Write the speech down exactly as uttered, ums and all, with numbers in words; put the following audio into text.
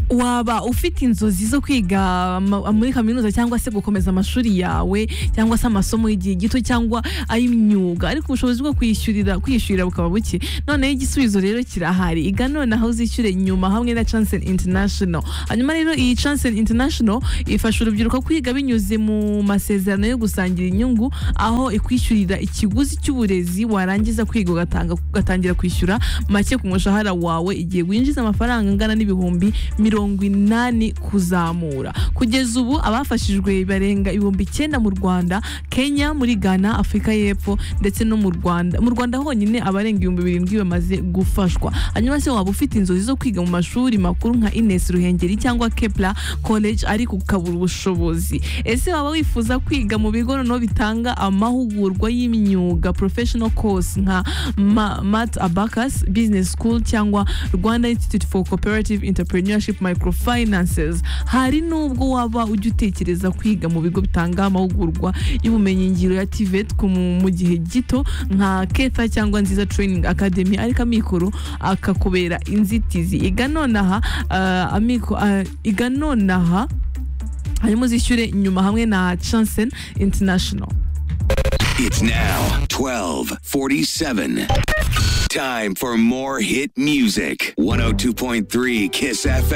waba ufite inzozi zo kwiga ama- muri kaminuza cyangwa se gukomeza amashuri yawe cyangwa se amasomo y'igihe gito cyangwa ay'imyuga ariko ubushobozi bwo kwishyurira kwishyurira bukaba buke noneho igisubizo rero kirahari iga noneho uzishyure nyuma hamwe na Chancellor International hanyuma rero iyi Chancellor International ifasha urubyiruko kwiga binyuze mu masezerano yo gusangira inyungu aho ikwishyurira ikiguzi cy'uburezi warangiza kwiga ugatanga ugatangira kwishyura make ku mushahara wawe igihe winjiza amafaranga angana n'ibihumbi mirongo inani kuzamura kugeza ubu abafashijwe barenga ibihumbi icyenda mu Rwanda Kenya muri Ghana Afurika y'Epfo ndetse no mu Rwanda mu Rwanda honyine abarenga ibihumbi birindwi bamaze gufashwa hanyuma se waba ufite inzozi zo kwiga mu mashuri makuru nka Ines Ruhengeri cyangwa Kepler College ariko ukabura ubushobozi ese waba wifuza kwiga mu bigo noneho bitanga amahugurwa y'imyuga professional course nka Ma- Mat Abacus Business School cyangwa Rwanda Institute for Cooperative Entrepreneurship Microfinances hari nubwo waba ujya utekereza kwiga mu bigo bitanga amahugurwa y'ubumenyi ngiro ya T V E T ku mu mu gihe gito nka Keta cyangwa Nziza Training Academy ariko amikoro akakubera inzitizi iga nonaha uh, amiko uh, iga nonaha hanyuma uzishyure nyuma hamwe na Chancellor International. It's now twelve forty-seven. Time for more hit music. one oh two point three Kiss F M.